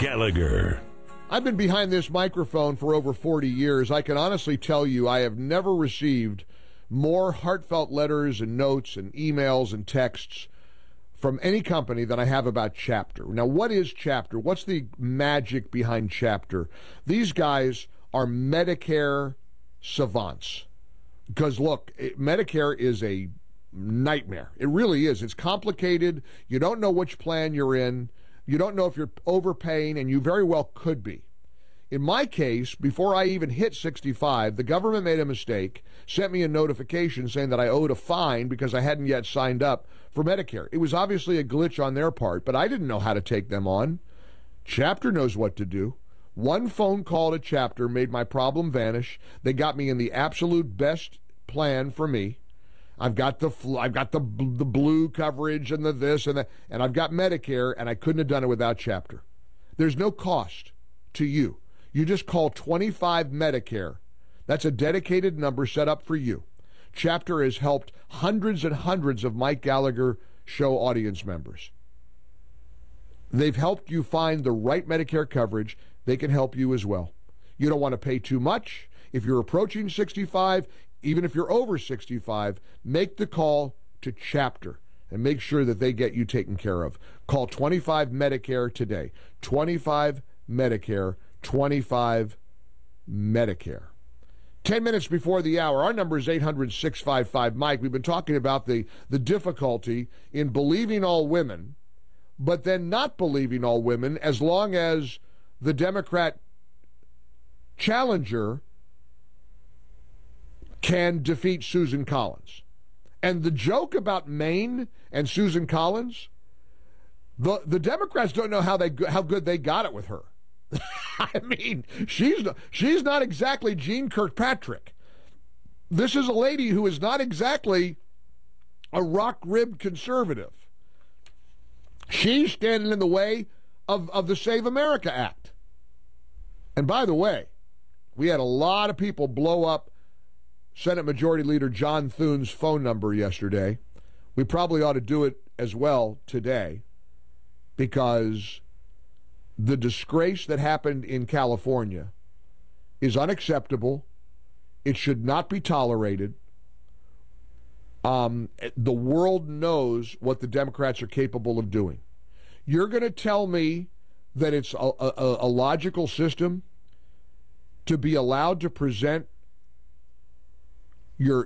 Gallagher. I've been behind this microphone for over 40 years. I can honestly tell you I have never received more heartfelt letters and notes and emails and texts from any company than I have about Chapter. Now, what is Chapter? What's the magic behind Chapter? These guys are Medicare savants. Because, look, Medicare is a nightmare. It really is. It's complicated. You don't know which plan you're in. You don't know if you're overpaying, and you very well could be. In my case, before I even hit 65, the government made a mistake, sent me a notification saying that I owed a fine because I hadn't yet signed up for Medicare. It was obviously a glitch on their part, but I didn't know how to take them on. Chapter knows what to do. One phone call to Chapter made my problem vanish. They got me in the absolute best plan for me. I've got the blue coverage and the this and that, and I've got Medicare, and I couldn't have done it without Chapter. There's no cost to you. You just call 25 Medicare. That's a dedicated number set up for you. Chapter has helped hundreds and hundreds of Mike Gallagher show audience members. They've helped you find the right Medicare coverage. They can help you as well. You don't want to pay too much. If you're approaching 65, even if you're over 65, make the call to Chapter and make sure that they get you taken care of. Call 25 Medicare today. 25 Medicare. 25 Medicare. 10 minutes before the hour. Our number is 800-655-MIKE. We've been talking about the difficulty in believing all women, but then not believing all women as long as the Democrat challenger can defeat Susan Collins. And the joke about Maine and Susan Collins, the Democrats don't know how good they got it with her. I mean, she's not exactly Jean Kirkpatrick. This is a lady who is not exactly a rock-ribbed conservative. She's standing in the way of the Save America Act. And by the way, we had a lot of people blow up Senate Majority Leader John Thune's phone number yesterday. We probably ought to do it as well today, because the disgrace that happened in California is unacceptable. It should not be tolerated. The world knows what the Democrats are capable of doing. You're going to tell me that it's a logical system to be allowed to present your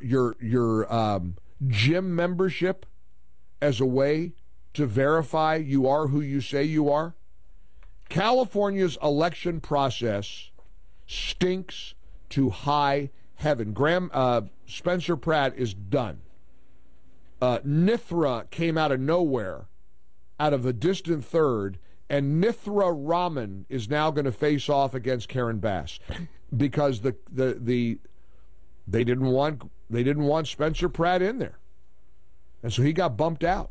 gym membership as a way to verify you are who you say you are? California's election process stinks to high heaven. Spencer Pratt is done. Nithra came out of nowhere, out of a distant third, and Nithra Raman is now going to face off against Karen Bass because they didn't want Spencer Pratt in there, and so he got bumped out.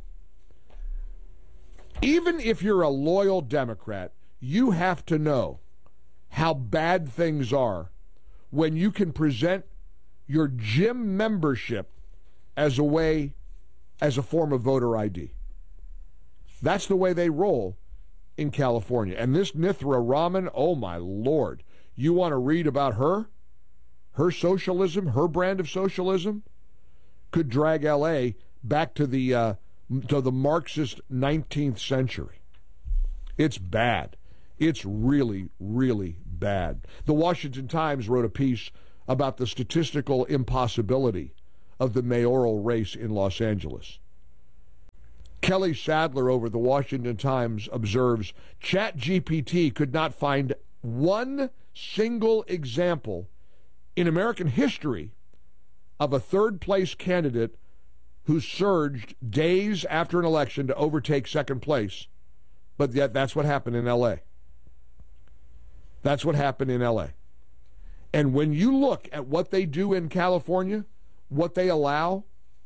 Even if you're a loyal Democrat, you have to know how bad things are when you can present your gym membership as a form of voter ID. That's the way they roll in California. And this Nithra Raman, oh my Lord, you want to read about her socialism, her brand of socialism, could drag L.A. back to the Marxist 19th century. It's bad. It's really, really bad. The Washington Times wrote a piece about the statistical impossibility of the mayoral race in Los Angeles. Kelly Sadler over the Washington Times observes, ChatGPT could not find one single example in American history of a third-place candidate who surged days after an election to overtake second place. But yet that's what happened in L.A. That's what happened in L.A. And when you look at what they do in California, what they allow,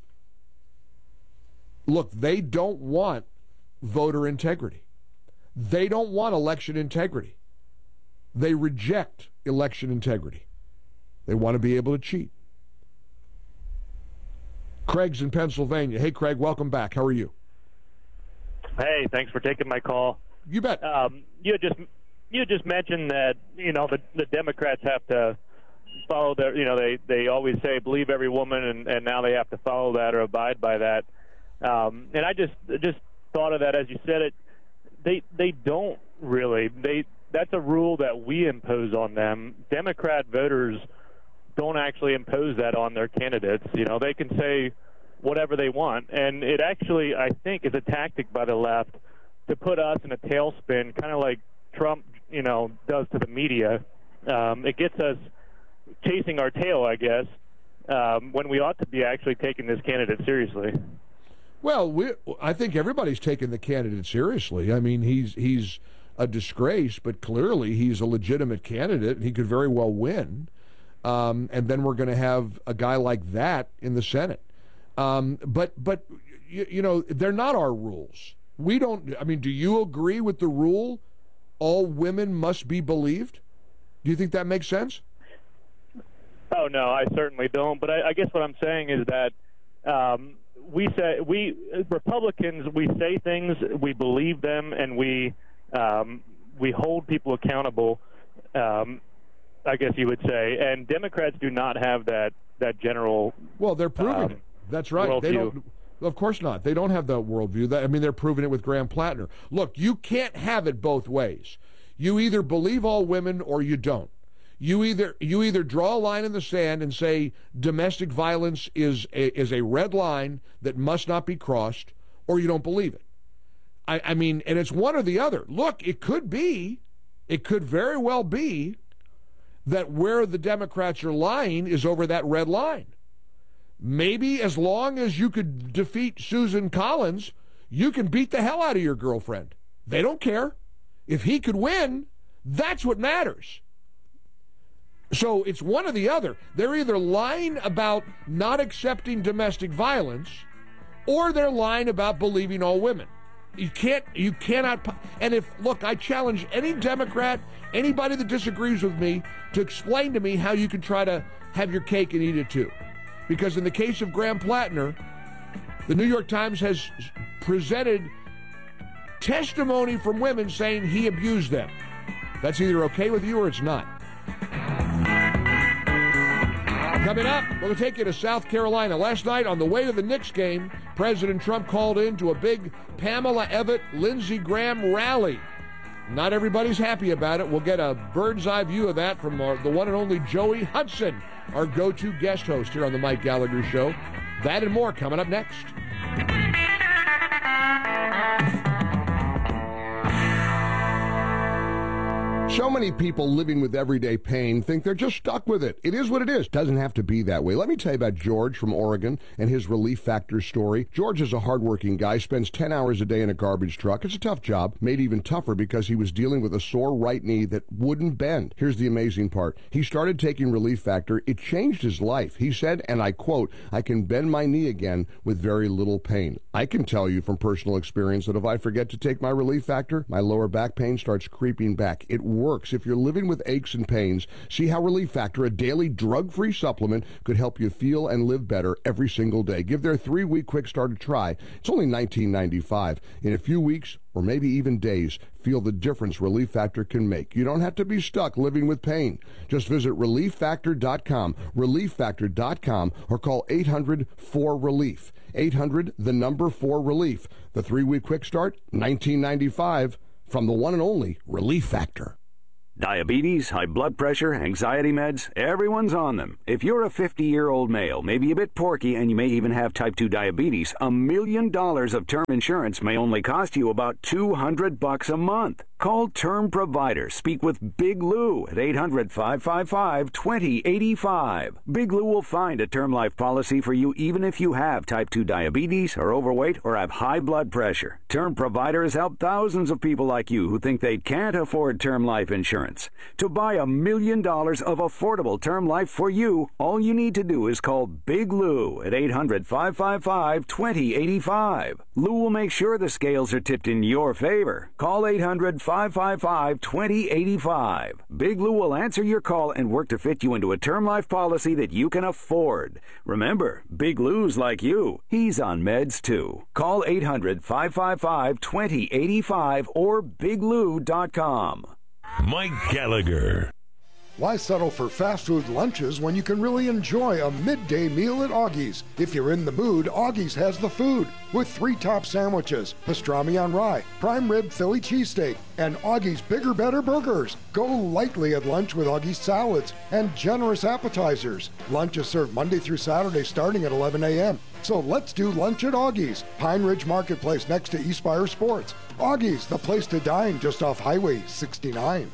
look, they don't want voter integrity. They don't want election integrity. They reject election integrity. They want to be able to cheat. Craig's in Pennsylvania. Hey, Craig, welcome back. How are you? Hey, thanks for taking my call. You bet. You had just you just mentioned that, the Democrats have to follow their, they always say believe every woman, and now they have to follow that or abide by that. And I just thought of that as you said it. They don't really. That's a rule that we impose on them. Democrat voters don't actually impose that on their candidates. They can say whatever they want, and it actually, I think, is a tactic by the left to put us in a tailspin, kind of like Trump, does to the media. It gets us chasing our tail, I guess, when we ought to be actually taking this candidate seriously. Well, I think everybody's taking the candidate seriously. I mean, he's a disgrace, but clearly he's a legitimate candidate, and he could very well win. And then we're going to have a guy like that in the Senate. But they're not our rules. We don't. I mean, do you agree with the rule? All women must be believed. Do you think that makes sense? Oh no, I certainly don't. But I guess what I'm saying is that we Republicans, we say things, we believe them, and we hold people accountable. I guess you would say, and Democrats do not have that general. Well, they're proving it. That's right. Worldview. They don't. Of course not. They don't have that worldview. They're proving it with Graham Plattner. Look, you can't have it both ways. You either believe all women or you don't. You either draw a line in the sand and say domestic violence is a red line that must not be crossed, or you don't believe it. I mean, and it's one or the other. Look, it could very well be that where the Democrats are lying is over that red line. Maybe as long as you could defeat Susan Collins, you can beat the hell out of your girlfriend. They don't care. If he could win, that's what matters. So it's one or the other. They're either lying about not accepting domestic violence, or they're lying about believing all women. You cannot. And look, I challenge any Democrat, anybody that disagrees with me, to explain to me how you can try to have your cake and eat it too. Because in the case of Graham Plattner, the New York Times has presented testimony from women saying he abused them. That's either okay with you or it's not. Coming up, we'll take you to South Carolina. Last night on the way to the Knicks game, President Trump called in to a big Pamela Evette, Lindsey Graham rally. Not everybody's happy about it. We'll get a bird's eye view of that from the one and only Joey Hudson, our go-to guest host here on the Mike Gallagher Show. That and more coming up next. So many people living with everyday pain think they're just stuck with it. It is what it is. Doesn't have to be that way. Let me tell you about George from Oregon and his Relief Factor story. George is a hardworking guy, spends 10 hours a day in a garbage truck. It's a tough job, made even tougher because he was dealing with a sore right knee that wouldn't bend. Here's the amazing part. He started taking Relief Factor. It changed his life. He said, and I quote, "I can bend my knee again with very little pain." I can tell you from personal experience that if I forget to take my Relief Factor, my lower back pain starts creeping back. It works. If you're living with aches and pains, see how Relief Factor, a daily drug-free supplement, could help you feel and live better every single day. Give their 3-week quick start a try. It's only $19.95. In a few weeks, or maybe even days, feel the difference Relief Factor can make. You don't have to be stuck living with pain. Just visit ReliefFactor.com, ReliefFactor.com, or call 800-4RELIEF. 800-4RELIEF. The 3-week quick start, $19.95, from the one and only Relief Factor. Diabetes, high blood pressure, anxiety meds, everyone's on them. If you're a 50-year-old male, maybe a bit porky, and you may even have type 2 diabetes, $1 million of term insurance may only cost you about $200 a month. Call Term Provider. Speak with Big Lou at 800-555-2085. Big Lou will find a term life policy for you even if you have type 2 diabetes, are overweight, or have high blood pressure. Term Provider has helped thousands of people like you who think they can't afford term life insurance. To buy $1 million of affordable term life for you, all you need to do is call Big Lou at 800-555-2085. Lou will make sure the scales are tipped in your favor. Call 800-555-2085. Big Lou will answer your call and work to fit you into a term life policy that you can afford. Remember, Big Lou's like you. He's on meds too. Call 800-555-2085 or biglou.com. Mike Gallagher. Why settle for fast food lunches when you can really enjoy a midday meal at Augie's? If you're in the mood, Augie's has the food with 3 top sandwiches, pastrami on rye, prime rib Philly cheesesteak, and Augie's Bigger Better burgers. Go lightly at lunch with Augie's salads and generous appetizers. Lunch is served Monday through Saturday starting at 11 a.m. So let's do lunch at Augie's, Pine Ridge Marketplace next to Eastspire Sports. Augie's, the place to dine just off Highway 69.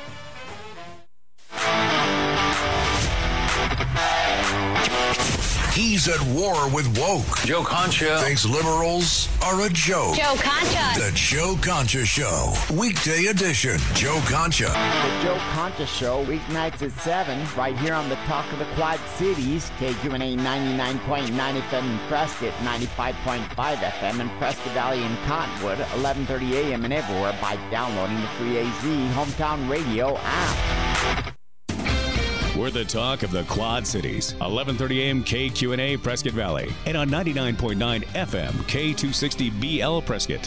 He's at war with woke. Joe Concha thinks liberals are a joke. Joe Concha. The Joe Concha Show. Weekday edition. Joe Concha. The Joe Concha Show, weeknights at 7, right here on the Talk of the Quad Cities. KQNA 99.9 FM in Prescott, 95.5 FM in Prescott Valley and Cottonwood, 11:30 a.m. and everywhere by downloading the free AZ Hometown Radio app. We're the talk of the Quad Cities. 11:30 a.m. KQNA Prescott Valley. And on 99.9 FM K260BL Prescott.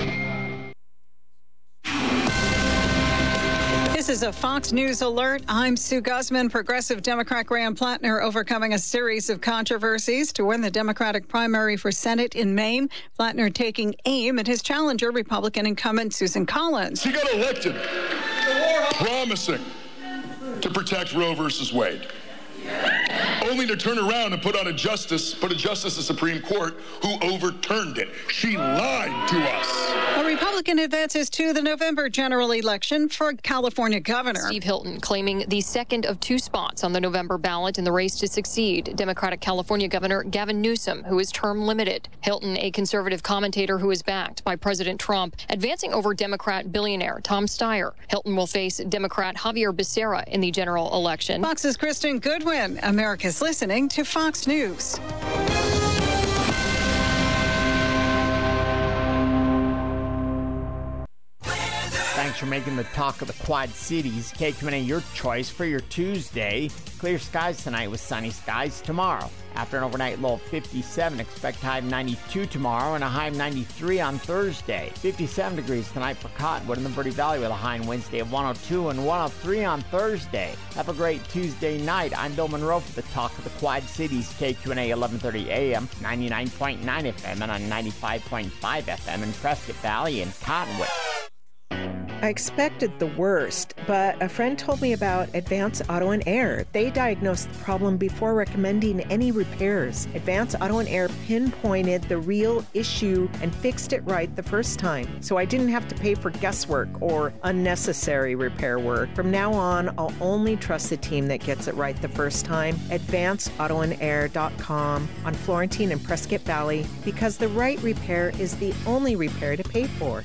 This is a Fox News alert. I'm Sue Guzman. Progressive Democrat Graham Plattner overcoming a series of controversies to win the Democratic primary for Senate in Maine. Plattner taking aim at his challenger, Republican incumbent Susan Collins. He got elected promising to protect Roe versus Wade, only to turn around and put a justice of the Supreme Court who overturned it. She lied to us. A Republican advances to the November general election for California governor. Steve Hilton claiming the second of 2 spots on the November ballot in the race to succeed Democratic California Governor Gavin Newsom, who is term limited. Hilton, a conservative commentator who is backed by President Trump, advancing over Democrat billionaire Tom Steyer. Hilton will face Democrat Javier Becerra in the general election. Fox's Kristen Goodwin. America's listening to Fox News. Thanks for making the Talk of the Quad Cities. KQNA, your choice for your Tuesday. Clear skies tonight with sunny skies tomorrow. After an overnight low of 57, expect high of 92 tomorrow and a high of 93 on Thursday. 57 degrees tonight for Cottonwood in the Verde Valley with a high on Wednesday of 102 and 103 on Thursday. Have a great Tuesday night. I'm Bill Monroe for the Talk of the Quad Cities, KQNA 11:30 a.m., 99.9 FM and on 95.5 FM in Prescott Valley and Cottonwood. I expected the worst, but a friend told me about Advance Auto and Air. They diagnosed the problem before recommending any repairs. Advance Auto and Air pinpointed the real issue and fixed it right the first time, so I didn't have to pay for guesswork or unnecessary repair work. From now on, I'll only trust the team that gets it right the first time. AdvanceAutoandAir.com on Florentine and Prescott Valley, because the right repair is the only repair to pay for.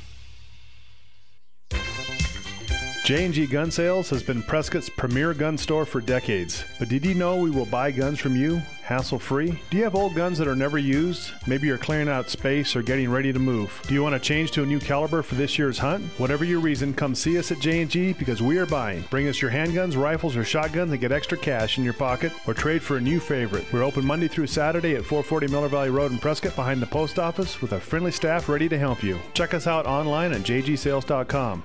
J&G Gun Sales has been Prescott's premier gun store for decades. But did you know we will buy guns from you, hassle-free? Do you have old guns that are never used? Maybe you're clearing out space or getting ready to move. Do you want to change to a new caliber for this year's hunt? Whatever your reason, come see us at J&G because we are buying. Bring us your handguns, rifles, or shotguns and get extra cash in your pocket or trade for a new favorite. We're open Monday through Saturday at 440 Miller Valley Road in Prescott behind the post office with a friendly staff ready to help you. Check us out online at jgsales.com.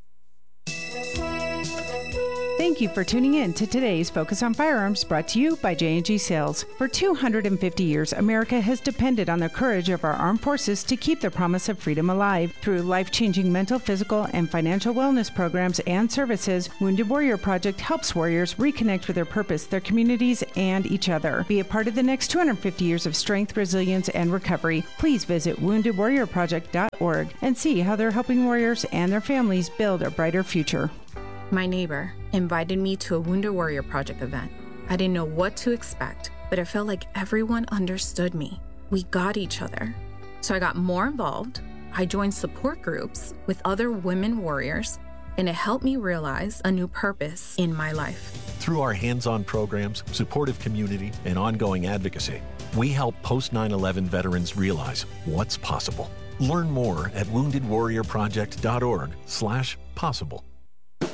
Thank you for tuning in to today's Focus on Firearms, brought to you by J&G Sales. For 250 years, America has depended on the courage of our armed forces to keep the promise of freedom alive. Through life-changing mental, physical, and financial wellness programs and services, Wounded Warrior Project helps warriors reconnect with their purpose, their communities, and each other. Be a part of the next 250 years of strength, resilience, and recovery. Please visit woundedwarriorproject.org and see how they're helping warriors and their families build a brighter future. My neighbor invited me to a Wounded Warrior Project event. I didn't know what to expect, but it felt like everyone understood me. We got each other. So I got more involved. I joined support groups with other women warriors, and it helped me realize a new purpose in my life. Through our hands-on programs, supportive community, and ongoing advocacy, we help post-9/11 veterans realize what's possible. Learn more at woundedwarriorproject.org/possible.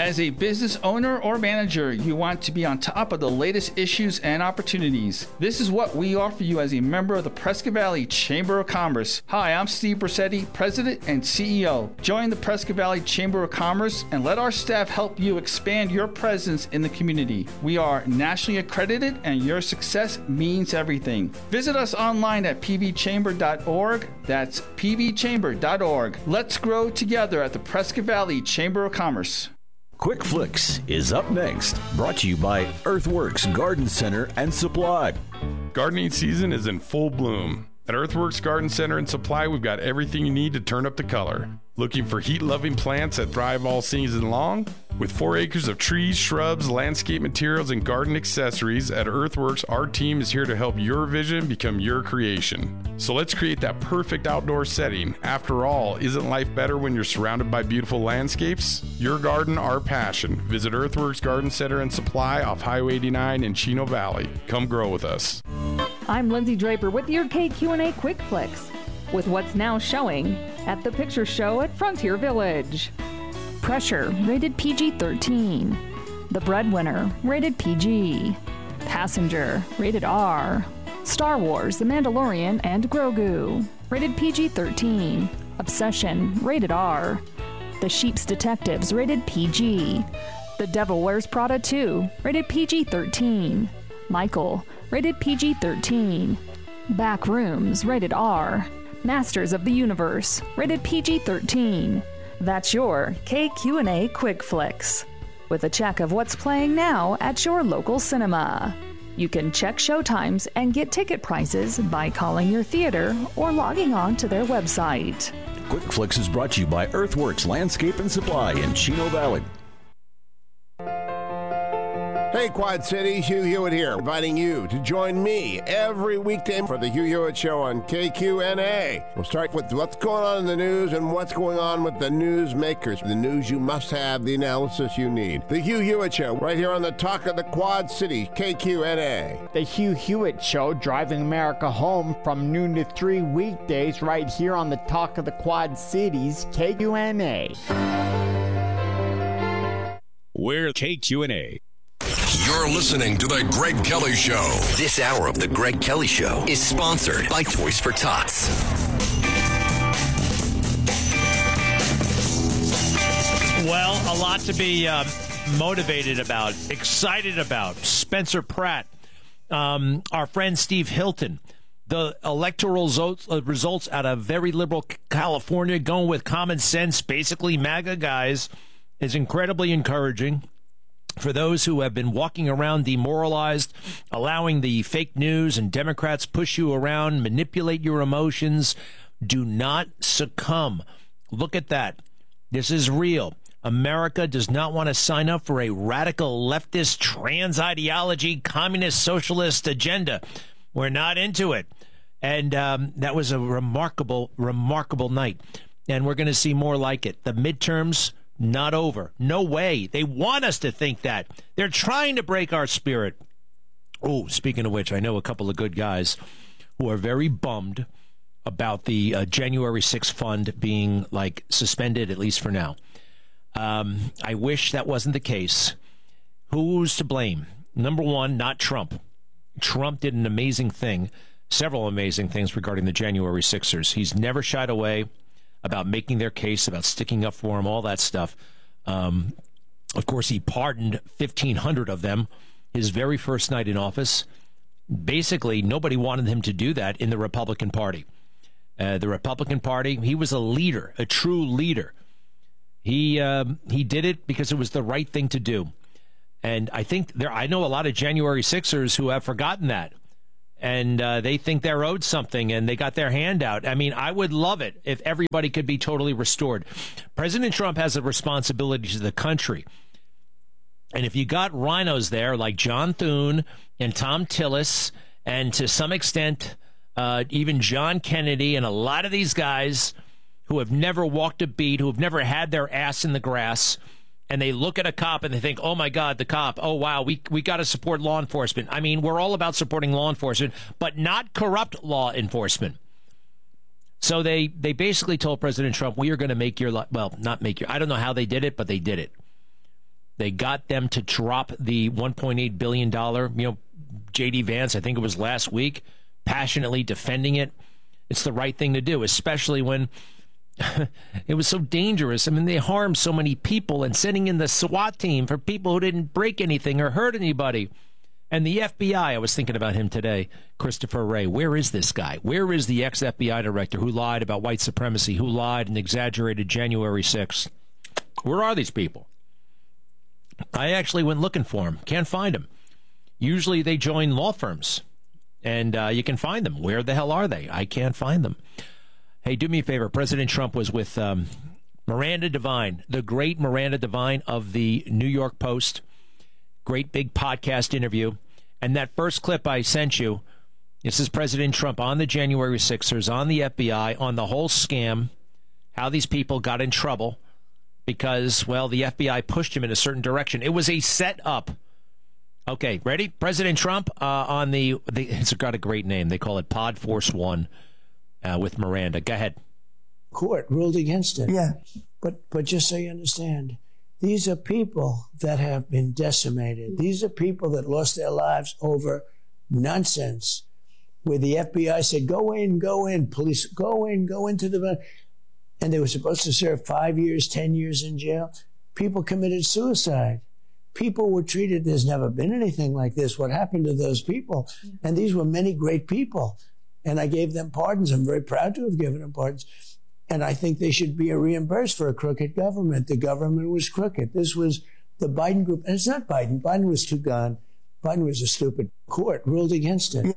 As a business owner or manager, you want to be on top of the latest issues and opportunities. This is what we offer you as a member of the Prescott Valley Chamber of Commerce. Hi, I'm Steve Brissetti, President and CEO. Join the Prescott Valley Chamber of Commerce and let our staff help you expand your presence in the community. We are nationally accredited and your success means everything. Visit us online at pvchamber.org. That's pvchamber.org. Let's grow together at the Prescott Valley Chamber of Commerce. Quick Flicks is up next, brought to you by Earthworks Garden Center and Supply. Gardening season is in full bloom. At Earthworks Garden Center and Supply, we've got everything you need to turn up the color. Looking for heat-loving plants that thrive all season long? With 4 acres of trees, shrubs, landscape materials, and garden accessories, at Earthworks, our team is here to help your vision become your creation. So let's create that perfect outdoor setting. After all, isn't life better when you're surrounded by beautiful landscapes? Your garden, our passion. Visit Earthworks Garden Center and Supply off Highway 89 in Chino Valley. Come grow with us. I'm Lindsay Draper with your KQ&A Quick Flicks, with what's now showing at the Picture Show at Frontier Village. Pressure, rated PG-13. The Breadwinner, rated PG. Passenger, rated R. Star Wars, The Mandalorian and Grogu, rated PG-13. Obsession, rated R. The Sheep's Detectives, rated PG. The Devil Wears Prada 2, rated PG-13. Michael, rated PG-13. Backrooms, rated R. Masters of the Universe, rated PG-13. That's your KQ&A Quick Flicks, with a check of what's playing now at your local cinema. You can check showtimes and get ticket prices by calling your theater or logging on to their website. Quick Flicks is brought to you by Earthworks Landscape and Supply in Chino Valley. Hey, Quad Cities, Hugh Hewitt here, inviting you to join me every weekday for the Hugh Hewitt Show on KQNA. We'll start with what's going on in the news and what's going on with the news makers. The news you must have, the analysis you need. The Hugh Hewitt Show, right here on the Talk of the Quad Cities, KQNA. The Hugh Hewitt Show, driving America home from noon to 3 weekdays, right here on the Talk of the Quad Cities, KQNA. We're KQNA. You're listening to The Greg Kelly Show. This hour of The Greg Kelly Show is sponsored by Toys for Tots. Well, a lot to be motivated about, excited about. Spencer Pratt, our friend Steve Hilton, the electoral results out of very liberal California, going with common sense, basically MAGA guys, is incredibly encouraging. For those who have been walking around demoralized, allowing the fake news and Democrats push you around, manipulate your emotions, do not succumb. Look at that. This is real. America does not want to sign up for a radical leftist trans ideology, communist socialist agenda. We're not into it. And that was a remarkable, remarkable night. And we're going to see more like it. The midterms, not over. No way. They want us to think that. They're trying to break our spirit. Oh, speaking of which, I know a couple of good guys who are very bummed about the January 6th fund being, suspended, at least for now. I wish that wasn't the case. Who's to blame? Number one, not Trump. Trump did an amazing thing, several amazing things regarding the January 6ers. He's never shied away about making their case, about sticking up for him, all that stuff. Of course, he pardoned 1,500 of them his very first night in office. Basically, nobody wanted him to do that in the Republican Party. The Republican Party, he was a leader, a true leader. He did it because it was the right thing to do. And I know a lot of January 6ers who have forgotten that. And they think they're owed something, and they got their hand out. I mean, I would love it if everybody could be totally restored. President Trump has a responsibility to the country. And if you got rhinos there like John Thune and Tom Tillis, and to some extent even John Kennedy, and a lot of these guys who have never walked a beat, who have never had their ass in the grass, and they look at a cop and they think, oh, my God, the cop. Oh, wow, we got to support law enforcement. I mean, we're all about supporting law enforcement, but not corrupt law enforcement. So they basically told President Trump, we are going to make your life, well, not make your, I don't know how they did it, but they did it. They got them to drop the $1.8 billion. J.D. Vance, I think it was last week, passionately defending it. It's the right thing to do, especially when it was so dangerous. I mean, they harmed so many people, and sending in the SWAT team for people who didn't break anything or hurt anybody. And the FBI, I was thinking about him today, Christopher Wray. Where is this guy? Where is the ex-FBI director who lied about white supremacy, who lied and exaggerated January 6th? Where are these people? I actually went looking for him. Can't find him. Usually they join law firms, and you can find them. Where the hell are they? I can't find them. Hey, do me a favor. President Trump was with Miranda Devine, the great Miranda Devine of the New York Post. Great big podcast interview. And that first clip I sent you, this is President Trump on the January 6ers, on the FBI, on the whole scam, how these people got in trouble because, well, the FBI pushed him in a certain direction. It was a setup. Okay, ready? President Trump on it's got a great name. They call it Pod Force One with Miranda. Go ahead. Court ruled against it. Yeah, but just so you understand, these are people that have been decimated. These are people that lost their lives over nonsense, where the FBI said, go in, police, go into the... And they were supposed to serve 5 years, 10 years in jail. People committed suicide. People were treated, there's never been anything like this. What happened to those people? And these were many great people. And I gave them pardons. I'm very proud to have given them pardons. And I think they should be reimbursed for a crooked government. The government was crooked. This was the Biden group. And it's not Biden. Biden was too gone. Biden was a stupid. Court ruled against it.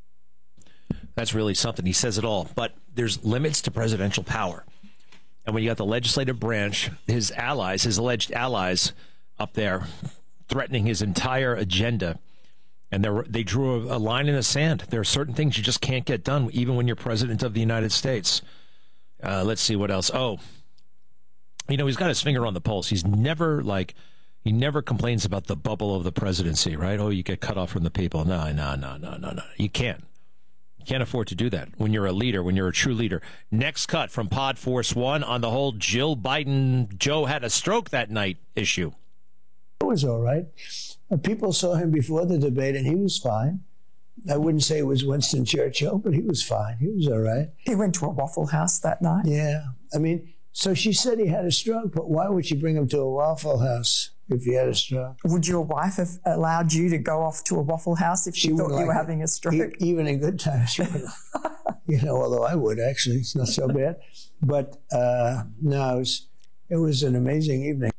That's really something. He says it all. But there's limits to presidential power. And when you got the legislative branch, his allies, his alleged allies up there threatening his entire agenda, and they drew a line in the sand. There are certain things you just can't get done, even when you're president of the United States. Let's see what else. Oh, he's got his finger on the pulse. He never complains about the bubble of the presidency, right? Oh, you get cut off from the people. No. You can't. You can't afford to do that when you're a leader, when you're a true leader. Next cut from Pod Force One on the whole Jill Biden, Joe had a stroke that night issue. It was all right. People saw him before the debate, and he was fine. I wouldn't say it was Winston Churchill, but he was fine. He was all right. He went to a Waffle House that night? Yeah. I mean, so she said he had a stroke, but why would she bring him to a Waffle House if he had a stroke? Would your wife have allowed you to go off to a Waffle House if she thought you were having a stroke? Even in good times, she would. Although I would, actually. It's not so bad. But, no, it was an amazing evening.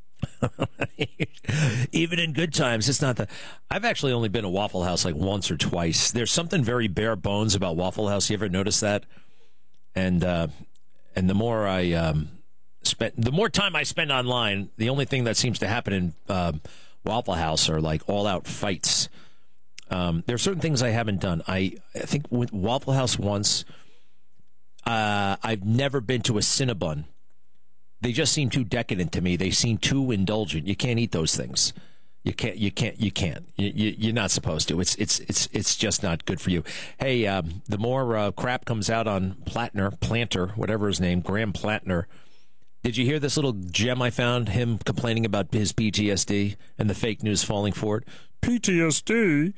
Even in good times, it's not I've actually only been to Waffle House like once or twice. There's something very bare bones about Waffle House. You ever notice that? And the more the more time I spend online, the only thing that seems to happen in Waffle House are like all out fights. There are certain things I haven't done. I think with Waffle House once, I've never been to a Cinnabon. They just seem too decadent to me. They seem too indulgent. You can't eat those things. You can't. You're not supposed to. It's just not good for you. Hey, the more crap comes out on Planter, whatever his name, Graham Plantner. Did you hear this little gem I found? Him complaining about his PTSD and the fake news falling for it. PTSD.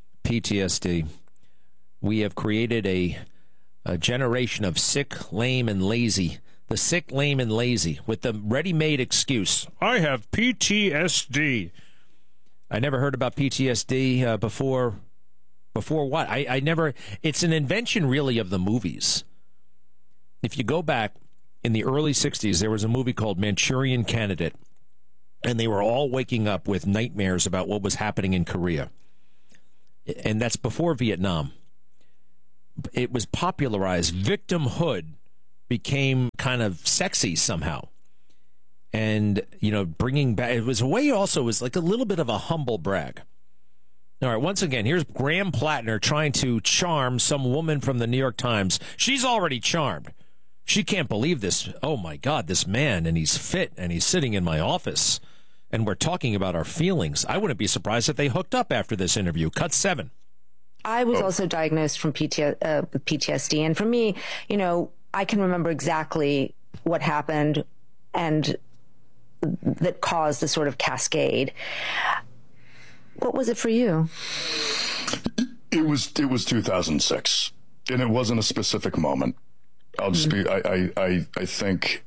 We have created a generation of sick, lame, and lazy. The sick, lame, and lazy with the ready-made excuse. I have PTSD. I never heard about PTSD before. Before what? I never. It's an invention, really, of the movies. If you go back in the early 60s, there was a movie called Manchurian Candidate, and they were all waking up with nightmares about what was happening in Korea. And that's before Vietnam. It was popularized. Victimhood became kind of sexy somehow. And, bringing back, it was a way also, it was like a little bit of a humble brag. All right, once again, here's Graham Plantner trying to charm some woman from the New York Times. She's already charmed. She can't believe this. Oh, my God, this man, and he's fit, and he's sitting in my office, and we're talking about our feelings. I wouldn't be surprised if they hooked up after this interview. Cut 7. I was also diagnosed with PTSD, and for me, I can remember exactly what happened and that caused the sort of cascade. What was it for you? It was 2006, and it wasn't a specific moment. I'll just be. I think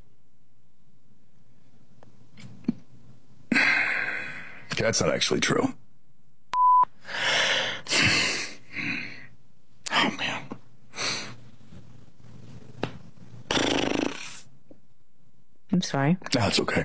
that's not actually true. Oh man. I'm sorry. That's okay.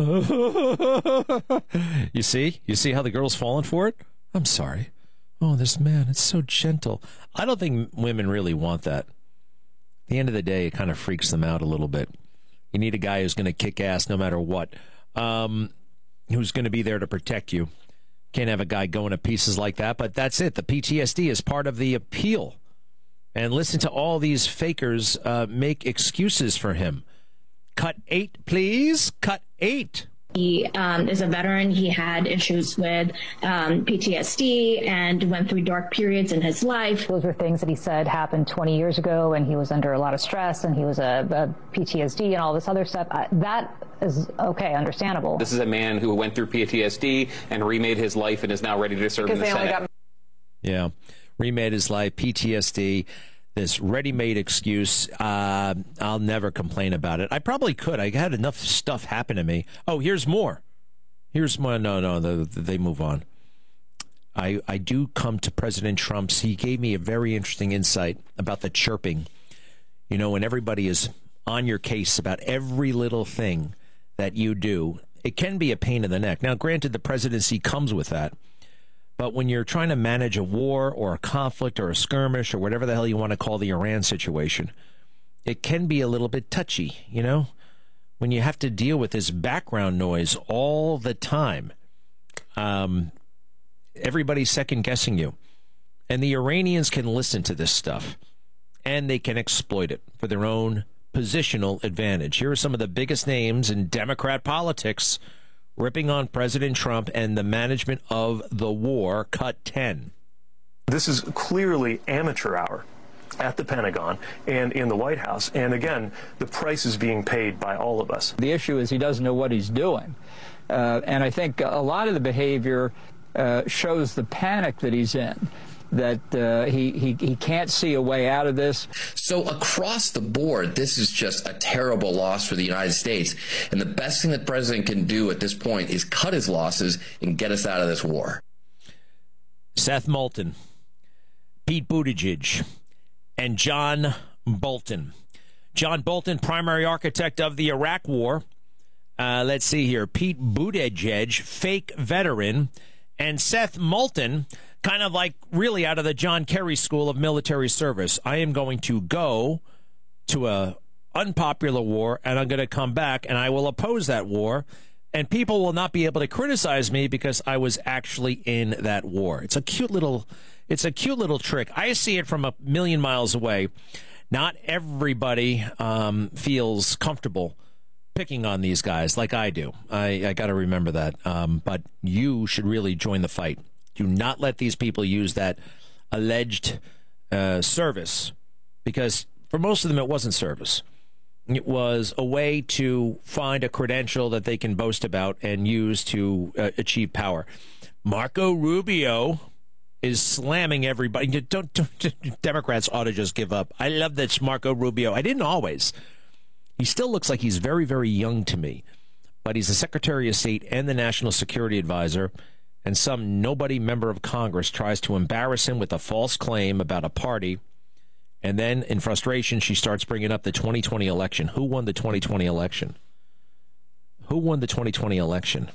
You see how the girl's falling for it? I'm sorry. Oh, this man, it's so gentle. I don't think women really want that. At the end of the day, it kind of freaks them out a little bit. You need a guy who's going to kick ass no matter what, who's going to be there to protect you. Can't have a guy going to pieces like that, but that's it. The PTSD is part of the appeal. And listen to all these fakers make excuses for him. Cut 8, please. Cut 8. He is a veteran. He had issues with PTSD and went through dark periods in his life. Those were things that he said happened 20 years ago, and he was under a lot of stress, and he was a PTSD and all this other stuff. That is okay, understandable. This is a man who went through PTSD and remade his life and is now ready to serve in the Senate. Yeah, remade his life, PTSD. This ready-made excuse, I'll never complain about it. I probably could. I had enough stuff happen to me. Oh, here's more. Here's more. No, they move on. I do come to President Trump's. He gave me a very interesting insight about the chirping. You know, when everybody is on your case about every little thing that you do, it can be a pain in the neck. Now, granted, the presidency comes with that. But when you're trying to manage a war or a conflict or a skirmish or whatever the hell you want to call the Iran situation, it can be a little bit touchy, you know? When you have to deal with this background noise all the time, everybody's second-guessing you. And the Iranians can listen to this stuff, and they can exploit it for their own positional advantage. Here are some of the biggest names in Democrat politics ripping on President Trump and the management of the war. Cut 10. This is clearly amateur hour at the Pentagon and in the White House. And again, the price is being paid by all of us. The issue is he doesn't know what he's doing. And I think a lot of the behavior shows the panic that he's in, that he can't see a way out of this. So across the board, this is just a terrible loss for the United States. And the best thing that the president can do at this point is cut his losses and get us out of this war. Seth Moulton, Pete Buttigieg, and John Bolton. John Bolton, primary architect of the Iraq War. Let's see here. Pete Buttigieg, fake veteran. And Seth Moulton, kind of like really out of the John Kerry School of Military Service. I am going to go to a unpopular war, and I'm going to come back, and I will oppose that war, and people will not be able to criticize me because I was actually in that war. It's a cute little trick. I see it from a million miles away. Not everybody feels comfortable picking on these guys like I do. I got to remember that. But you should really join the fight. Do not let these people use that alleged service, because for most of them it wasn't service. It was a way to find a credential that they can boast about and use to achieve power. Marco Rubio is slamming everybody. Democrats ought to just give up. I love that Marco Rubio. I didn't always. He still looks like he's very, very young to me, but he's the Secretary of State and the National Security Advisor, and some nobody member of Congress tries to embarrass him with a false claim about a party, and then in frustration she starts bringing up the 2020 election. Who won the 2020 election? Who won the 2020 election?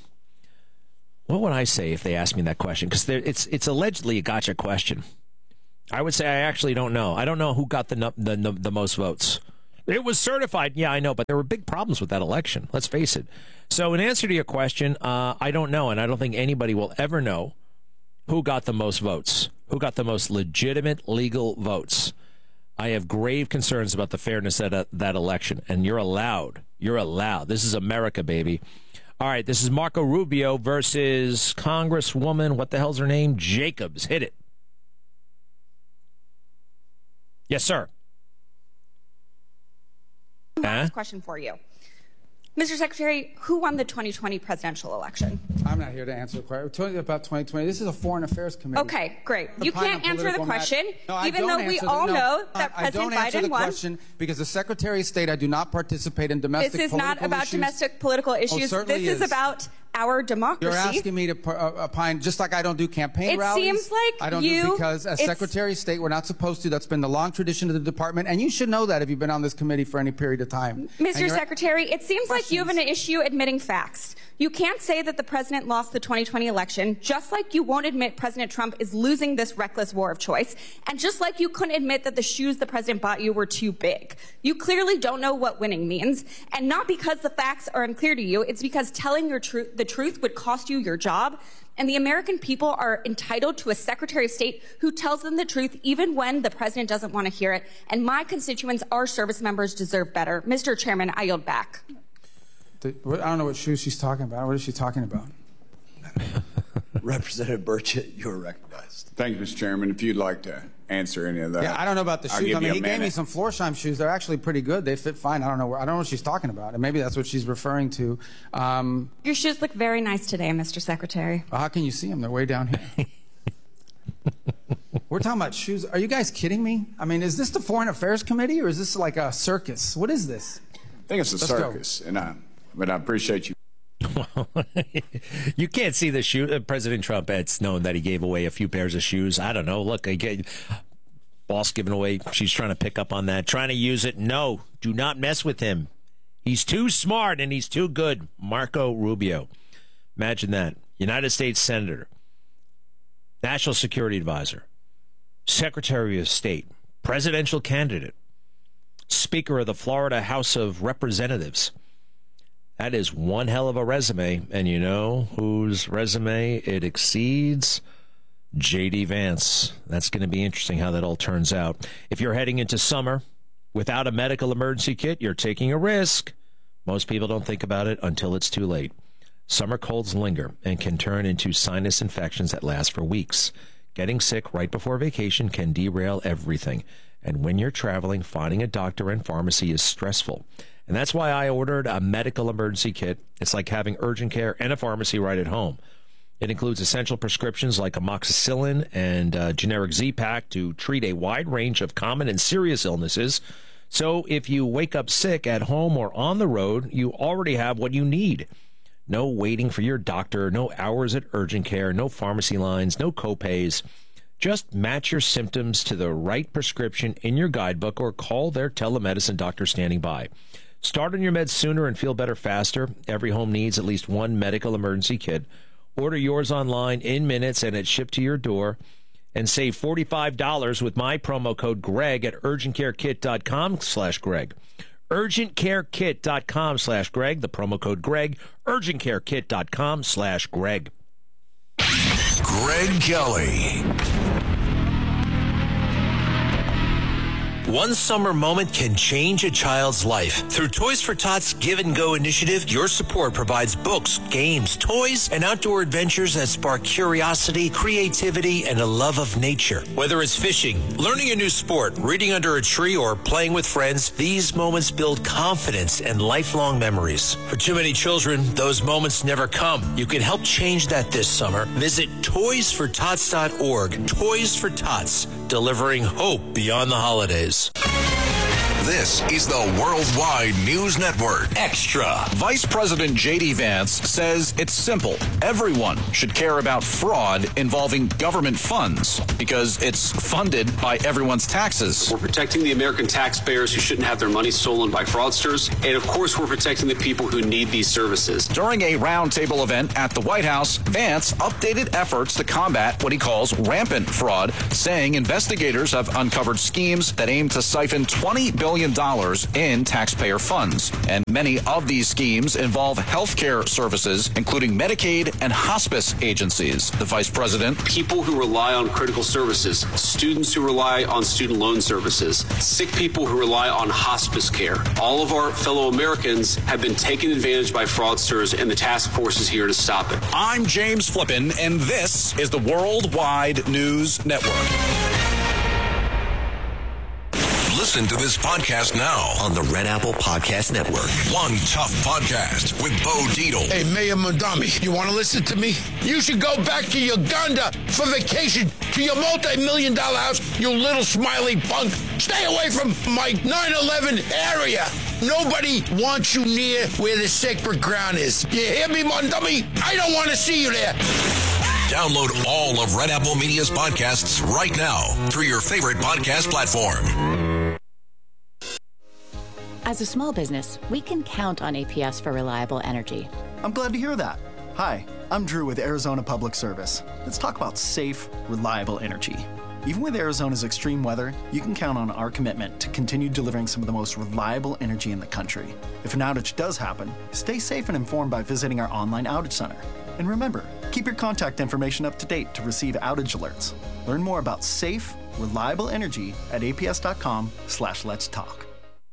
What would I say if they asked me that question? Because it's allegedly a gotcha question. I would say I actually don't know. I don't know who got the most votes. It was certified. Yeah, I know, but there were big problems with that election. Let's face it. So in answer to your question, I don't know, and I don't think anybody will ever know who got the most votes, who got the most legitimate legal votes. I have grave concerns about the fairness of that election, and you're allowed. You're allowed. This is America, baby. All right, this is Marco Rubio versus Congresswoman, what the hell's her name? Jacobs. Hit it. Yes, sir. Last question for you. Mr. Secretary, who won the 2020 presidential election? I'm not here to answer the question. We're talking about 2020. This is a Foreign Affairs Committee. Okay, great. You can't answer the question, even though we all know that President Biden won. I don't answer the question because the Secretary of State, I do not participate in domestic political issues. This is not about domestic political issues. This is about our democracy. You're asking me to opine, just like I don't do campaign rallies. It seems like I don't do because as Secretary of State, we're not supposed to. That's been the long tradition of the department, and you should know that if you've been on this committee for any period of time. Mr. Secretary, it seems like you have an issue admitting facts. You can't say that the president lost the 2020 election, just like you won't admit President Trump is losing this reckless war of choice, and just like you couldn't admit that the shoes the president bought you were too big. You clearly don't know what winning means, and not because the facts are unclear to you, it's because telling the truth would cost you your job, and the American people are entitled to a Secretary of State who tells them the truth even when the president doesn't want to hear it, and my constituents, our service members, deserve better. Mr. Chairman, I yield back. I don't know what shoes she's talking about. What is she talking about? Representative Burchett, you're recognized. Thank you, Mr. Chairman. If you'd like to answer any of that. Yeah, I don't know about the shoes. I mean, he gave me some Florsheim shoes. They're actually pretty good. They fit fine. I don't know what she's talking about. And maybe that's what she's referring to. Your shoes look very nice today, Mr. Secretary. Well, how can you see them? They're way down here. We're talking about shoes. Are you guys kidding me? I mean, is this the Foreign Affairs Committee or is this like a circus? What is this? I think it's a circus, but I appreciate you. You can't see the shoe. President Trump has known that he gave away a few pairs of shoes. I don't know. Look, boss giving away. She's trying to pick up on that. Trying to use it. No, do not mess with him. He's too smart and he's too good. Marco Rubio. Imagine that. United States Senator, National Security Advisor, Secretary of State, presidential candidate, Speaker of the Florida House of Representatives. That is one hell of a resume. And you know whose resume it exceeds? J.D. Vance. That's going to be interesting how that all turns out. If you're heading into summer without a medical emergency kit, you're taking a risk. Most people don't think about it until it's too late. Summer colds linger and can turn into sinus infections that last for weeks. Getting sick right before vacation can derail everything. And when you're traveling, finding a doctor and pharmacy is stressful. And that's why I ordered a medical emergency kit. It's like having urgent care and a pharmacy right at home. It includes essential prescriptions like amoxicillin and generic Z-Pak to treat a wide range of common and serious illnesses. So if you wake up sick at home or on the road, you already have what you need. No waiting for your doctor, no hours at urgent care, no pharmacy lines, no copays. Just match your symptoms to the right prescription in your guidebook or call their telemedicine doctor standing by. Start on your meds sooner and feel better faster. Every home needs at least one medical emergency kit. Order yours online in minutes and it's shipped to your door. And save $45 with my promo code Greg at urgentcarekit.com/Greg. urgentcarekit.com/Greg. The promo code Greg. urgentcarekit.com/Greg. Greg Kelly. One summer moment can change a child's life. Through Toys for Tots Give and Go initiative, your support provides books, games, toys, and outdoor adventures that spark curiosity, creativity, and a love of nature. Whether it's fishing, learning a new sport, reading under a tree, or playing with friends, these moments build confidence and lifelong memories. For too many children, those moments never come. You can help change that this summer. Visit toysfortots.org. Toys for Tots, delivering hope beyond the holidays. This is the Worldwide News Network. Extra. Vice President J.D. Vance says it's simple. Everyone should care about fraud involving government funds because it's funded by everyone's taxes. We're protecting the American taxpayers who shouldn't have their money stolen by fraudsters. And of course, we're protecting the people who need these services. During a roundtable event at the White House, Vance updated efforts to combat what he calls rampant fraud, saying investigators have uncovered schemes that aim to siphon $20 billion in taxpayer funds. And many of these schemes involve healthcare services, including Medicaid and hospice agencies. The vice president. People who rely on critical services, students who rely on student loan services, sick people who rely on hospice care. All of our fellow Americans have been taken advantage by fraudsters, and the task force is here to stop it. I'm James Flippin, and this is the Worldwide News Network. Listen to this podcast now on the Red Apple Podcast Network. One Tough Podcast with Bo Dietl. Hey, Mayor Mondami, you want to listen to me? You should go back to Uganda for vacation to your multi-million-dollar house, you little smiley punk. Stay away from my 9/11 area. Nobody wants you near where the sacred ground is. You hear me, Mondami? I don't want to see you there. Download all of Red Apple Media's podcasts right now through your favorite podcast platform. As a small business, we can count on APS for reliable energy. I'm glad to hear that. Hi, I'm Drew with Arizona Public Service. Let's talk about safe, reliable energy. Even with Arizona's extreme weather, you can count on our commitment to continue delivering some of the most reliable energy in the country. If an outage does happen, stay safe and informed by visiting our online outage center. And remember, keep your contact information up to date to receive outage alerts. Learn more about safe, reliable energy at aps.com/let's talk.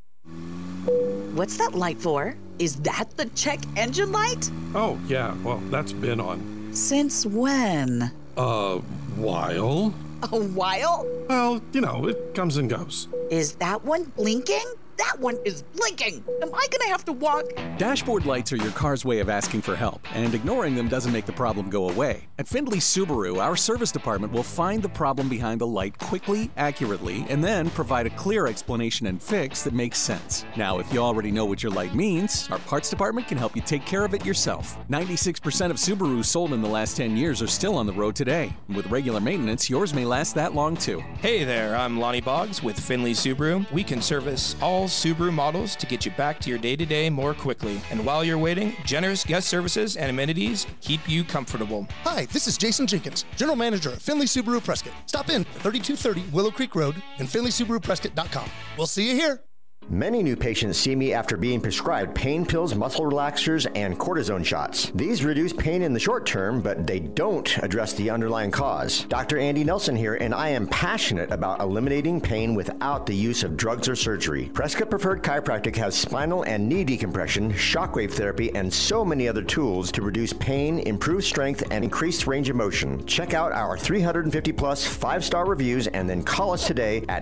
What's that light for? Is that the check engine light? Oh, yeah. Well, that's been on. Since when? A while. A while? Well, you know, it comes and goes. Is that one blinking? That one is blinking. Am I going to have to walk? Dashboard lights are your car's way of asking for help, and ignoring them doesn't make the problem go away. At Findlay Subaru, our service department will find the problem behind the light quickly, accurately, and then provide a clear explanation and fix that makes sense. Now, if you already know what your light means, our parts department can help you take care of it yourself. 96% of Subarus sold in the last 10 years are still on the road today. And with regular maintenance, yours may last that long too. Hey there, I'm Lonnie Boggs with Findlay Subaru. We can service all Subaru models to get you back to your day-to-day more quickly. And while you're waiting, generous guest services and amenities keep you comfortable. Hi, this is Jason Jenkins, General Manager of Findlay Subaru Prescott. Stop in at 3230 Willow Creek Road and FindlaySubaruPrescott.com. We'll see you here. Many new patients see me after being prescribed pain pills, muscle relaxers, and cortisone shots. These reduce pain in the short term, but they don't address the underlying cause. Dr. Andy Nelson here, and I am passionate about eliminating pain without the use of drugs or surgery. Prescott Preferred Chiropractic has spinal and knee decompression, shockwave therapy, and so many other tools to reduce pain, improve strength, and increase range of motion. Check out our 350-plus 5-star reviews and then call us today at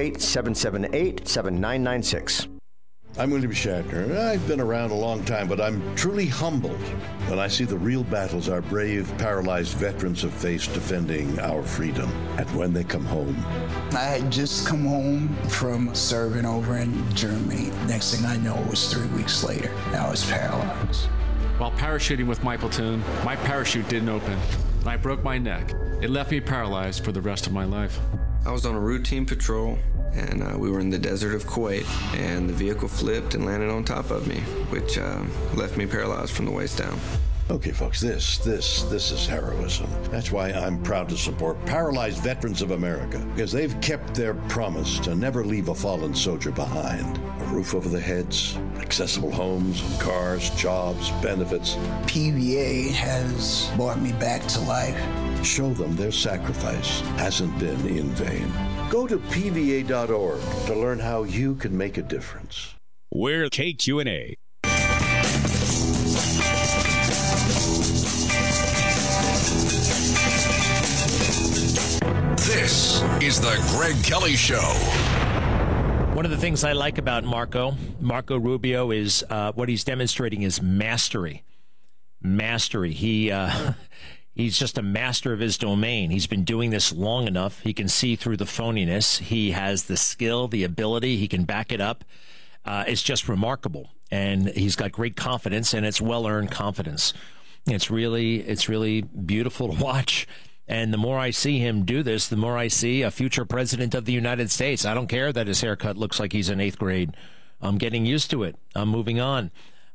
928-778-7996. I'm William Shatner. I've been around a long time, but I'm truly humbled when I see the real battles our brave, paralyzed veterans have faced defending our freedom. And when they come home. I had just come home from serving over in Germany. Next thing I know, it was 3 weeks later. I was paralyzed. While parachuting with my platoon, my parachute didn't open, and I broke my neck. It left me paralyzed for the rest of my life. I was on a routine patrol, and we were in the desert of Kuwait, and the vehicle flipped and landed on top of me, which left me paralyzed from the waist down. Okay, folks, this is heroism. That's why I'm proud to support Paralyzed Veterans of America, because they've kept their promise to never leave a fallen soldier behind. A roof over their heads, accessible homes and cars, jobs, benefits. PVA has brought me back to life. Show them their sacrifice hasn't been in vain. Go to PVA.org to learn how you can make a difference. We're KQNA. This is the Greg Kelly Show. One of the things I like about Marco Rubio is what he's demonstrating is mastery. He's just a master of his domain. He's been doing this long enough. He can see through the phoniness. He has the skill, the ability. He can back it up. It's just remarkable. And he's got great confidence, and it's well-earned confidence. It's really beautiful to watch. And the more I see him do this, the more I see a future president of the United States. I don't care that his haircut looks like he's in 8th grade. I'm getting used to it. I'm moving on.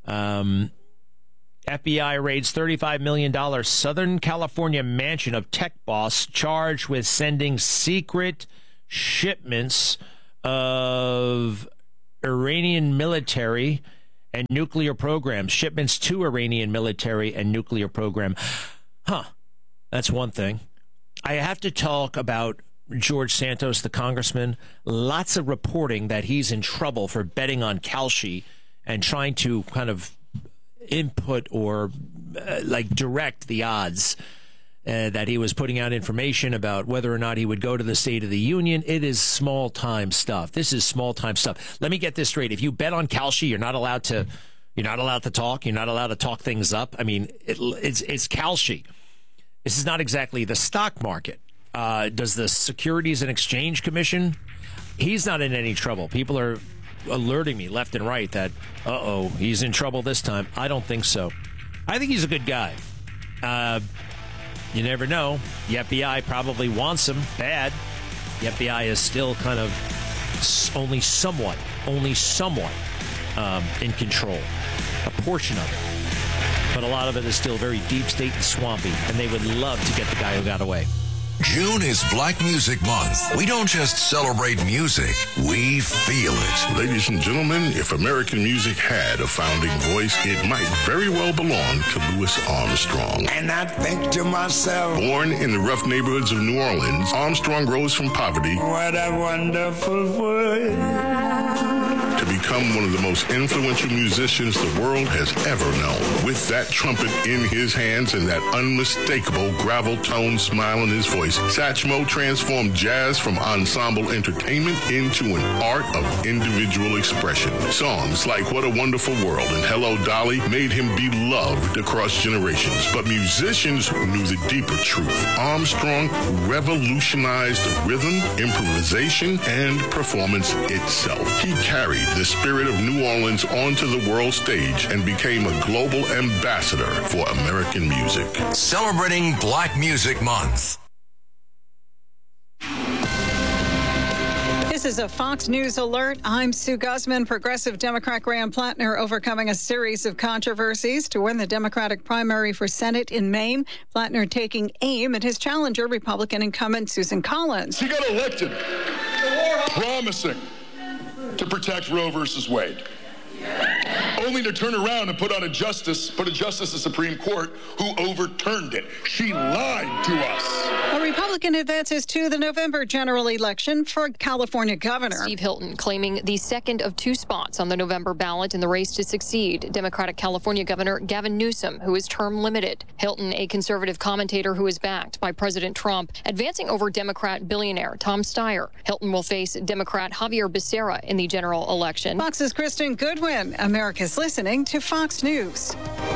FBI raids $35 million Southern California mansion of tech boss charged with sending secret shipments of Iranian military and nuclear programs. Shipments to Iranian military and nuclear program. That's one thing. I have to talk about George Santos, the congressman. Lots of reporting that he's in trouble for betting on Kalshi and trying to kind of input or direct the odds. that he was putting out information about whether or not he would go to the State of the Union. It is small-time stuff. This is small-time stuff. Let me get this straight. If you bet on Kalshi, you're not allowed to talk. You're not allowed to talk things up. I mean, it's Kalshi. This is not exactly the stock market. Does the Securities and Exchange Commission? He's not in any trouble. People are alerting me left and right that, he's in trouble this time. I don't think so. I think he's a good guy. You never know. The FBI probably wants him bad. The FBI is still kind of only somewhat in control. A portion of it. But a lot of it is still very deep state and swampy, and they would love to get the guy who got away. June is Black Music Month. We don't just celebrate music, we feel it. Ladies and gentlemen, if American music had a founding voice, it might very well belong to Louis Armstrong. And I think to myself, born in the rough neighborhoods of New Orleans, Armstrong rose from poverty. What a wonderful world. To become one of the most influential musicians the world has ever known. With that trumpet in his hands and that unmistakable gravel tone smile in his voice, Satchmo transformed jazz from ensemble entertainment into an art of individual expression. Songs like What a Wonderful World and Hello Dolly made him beloved across generations. But musicians knew the deeper truth. Armstrong revolutionized rhythm, improvisation, and performance itself. He carried the spirit of New Orleans onto the world stage and became a global ambassador for American music. Celebrating Black Music Month. This is a Fox News alert. I'm Sue Guzman. Progressive Democrat Graham Plattner overcoming a series of controversies to win the Democratic primary for Senate in Maine. Plattner taking aim at his challenger, Republican incumbent Susan Collins. He got elected promising to protect Roe versus Wade, only to turn around and put a justice of the Supreme Court who overturned it. She lied to us. A Republican advances to the November general election for California governor. Steve Hilton claiming the second of two spots on the November ballot in the race to succeed Democratic California Governor Gavin Newsom, who is term limited. Hilton, a conservative commentator who is backed by President Trump, advancing over Democrat billionaire Tom Steyer. Hilton will face Democrat Javier Becerra in the general election. Fox's Kristen Goodwin. America's listening to Fox News.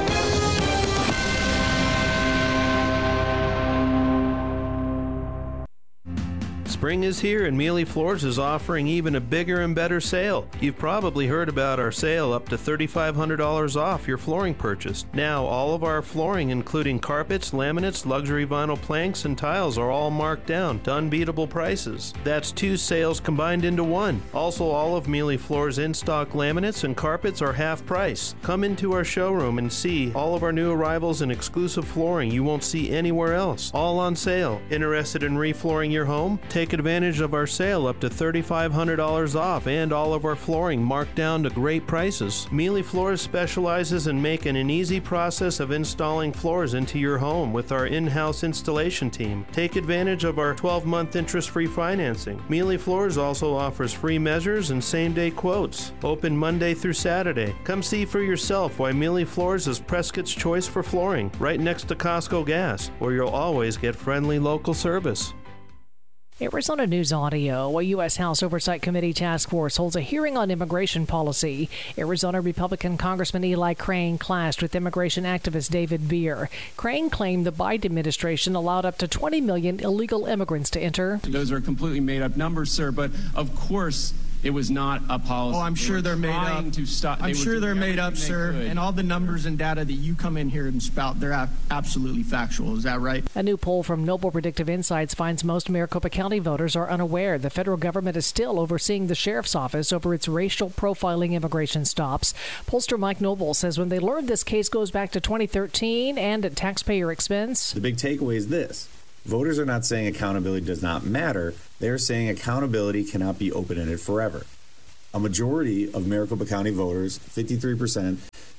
Spring is here and Mealy Floors is offering even a bigger and better sale. You've probably heard about our sale up to $3,500 off your flooring purchase. Now, all of our flooring, including carpets, laminates, luxury vinyl planks, and tiles, are all marked down to unbeatable prices. That's two sales combined into one. Also, all of Mealy Floors' in-stock laminates and carpets are half price. Come into our showroom and see all of our new arrivals and exclusive flooring you won't see anywhere else. All on sale. Interested in reflooring your home? Take advantage of our sale up to $3,500 off and all of our flooring marked down to great prices. Mealy Floors specializes in making an easy process of installing floors into your home with our in-house installation team. Take advantage of our 12-month interest-free financing. Mealy Floors also offers free measures and same-day quotes. Open Monday through Saturday. Come see for yourself why Mealy Floors is Prescott's choice for flooring, right next to Costco Gas, where you'll always get friendly local service. Arizona News Audio. A U.S. House Oversight Committee task force holds a hearing on immigration policy. Arizona Republican Congressman Eli Crane clashed with immigration activist David Beer. Crane claimed the Biden administration allowed up to 20 million illegal immigrants to enter. Those are completely made-up numbers, sir, but of course it was not a policy. Oh, I'm sure they're made up. I'm sure they're made up, sir. And all the numbers and data that you come in here and spout, they're absolutely factual. Is that right? A new poll from Noble Predictive Insights finds most Maricopa County voters are unaware the federal government is still overseeing the sheriff's office over its racial profiling immigration stops. Pollster Mike Noble says when they learned this case goes back to 2013 and at taxpayer expense. The big takeaway is this. Voters are not saying accountability does not matter. They're saying accountability cannot be open-ended forever. A majority of Maricopa County voters, 53%,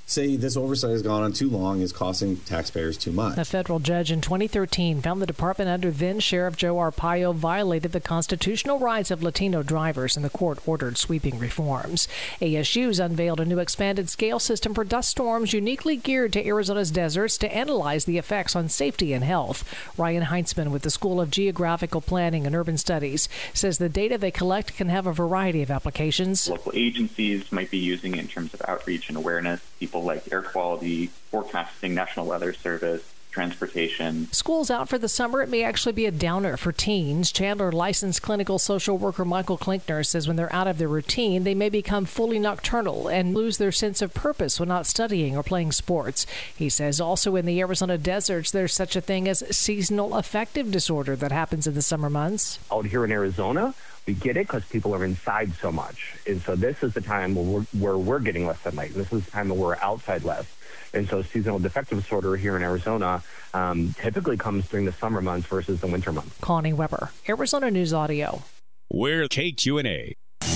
say this oversight has gone on too long, is costing taxpayers too much. A federal judge in 2013 found the department under then Sheriff Joe Arpaio violated the constitutional rights of Latino drivers, and the court ordered sweeping reforms. ASU's unveiled a new expanded scale system for dust storms uniquely geared to Arizona's deserts to analyze the effects on safety and health. Ryan Heintzman with the School of Geographical Planning and Urban Studies says the data they collect can have a variety of applications. Local agencies might be using it in terms of outreach and awareness. People like air quality, forecasting, National Weather Service, transportation. School's out for the summer. It may actually be a downer for teens. Chandler licensed clinical social worker Michael Klinkner says when they're out of their routine, they may become fully nocturnal and lose their sense of purpose when not studying or playing sports. He says also in the Arizona deserts, there's such a thing as seasonal affective disorder that happens in the summer months. Out here in Arizona, we get it because people are inside so much. And so this is the time where we're getting less sunlight. This is the time where we're outside less. And so seasonal affective disorder here in Arizona typically comes during the summer months versus the winter months. Connie Weber, Arizona News Audio. We're KQNA.